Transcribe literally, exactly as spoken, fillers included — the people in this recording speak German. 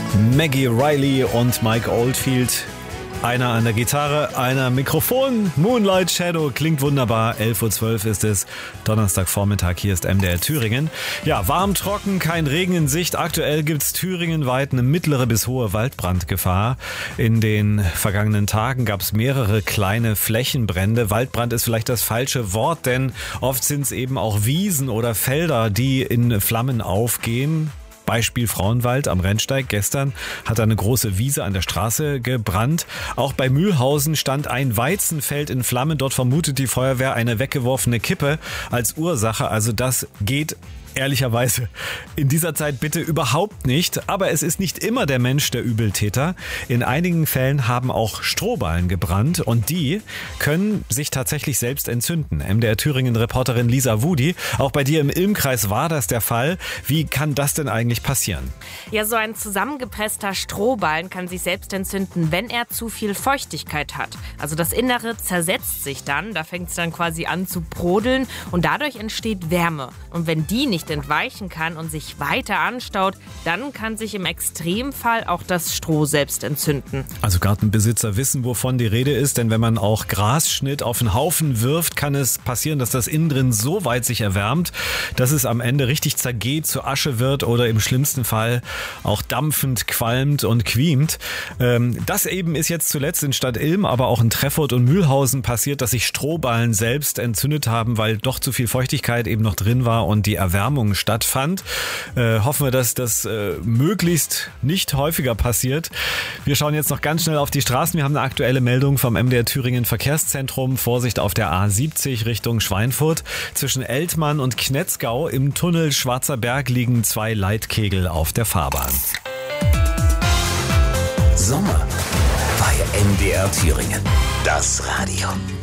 Maggie Riley und Mike Oldfield. Einer an der Gitarre, einer am Mikrofon. Moonlight Shadow klingt wunderbar. elf Uhr zwölf ist es, Donnerstagvormittag. Hier ist M D R Thüringen. Ja, warm, trocken, kein Regen in Sicht. Aktuell gibt es thüringenweit eine mittlere bis hohe Waldbrandgefahr. In den vergangenen Tagen gab es mehrere kleine Flächenbrände. Waldbrand ist vielleicht das falsche Wort, denn oft sind es eben auch Wiesen oder Felder, die in Flammen aufgehen. Beispiel Frauenwald am Rennsteig. Gestern hat eine große Wiese an der Straße gebrannt. Auch bei Mühlhausen stand ein Weizenfeld in Flammen. Dort vermutet die Feuerwehr eine weggeworfene Kippe als Ursache. Also das geht ehrlicherweise in dieser Zeit bitte überhaupt nicht. Aber es ist nicht immer der Mensch der Übeltäter. In einigen Fällen haben auch Strohballen gebrannt und die können sich tatsächlich selbst entzünden. M D R Thüringen-Reporterin Lisa Wudi, auch bei dir im Ilmkreis war das der Fall. Wie kann das denn eigentlich passieren? Ja, so ein zusammengepresster Strohballen kann sich selbst entzünden, wenn er zu viel Feuchtigkeit hat. Also das Innere zersetzt sich dann, da fängt es dann quasi an zu brodeln und dadurch entsteht Wärme. Und wenn die nicht entweichen kann und sich weiter anstaut, dann kann sich im Extremfall auch das Stroh selbst entzünden. Also Gartenbesitzer wissen, wovon die Rede ist, denn wenn man auch Grasschnitt auf einen Haufen wirft, kann es passieren, dass das innen drin so weit sich erwärmt, dass es am Ende richtig zergeht, zu Asche wird oder im schlimmsten Fall auch dampfend, qualmt und quiemt. Das eben ist jetzt zuletzt in Stadt Ilm, aber auch in Treffurt und Mühlhausen passiert, dass sich Strohballen selbst entzündet haben, weil doch zu viel Feuchtigkeit eben noch drin war und die Erwärmung stattfand. Äh, hoffen wir, dass das äh, möglichst nicht häufiger passiert. Wir schauen jetzt noch ganz schnell auf die Straßen. Wir haben eine aktuelle Meldung vom M D R Thüringen Verkehrszentrum. Vorsicht auf der A siebzig Richtung Schweinfurt. Zwischen Eltmann und Knetzgau im Tunnel Schwarzer Berg liegen zwei Leitkegel auf der Fahrbahn. Sommer bei M D R Thüringen. Das Radio.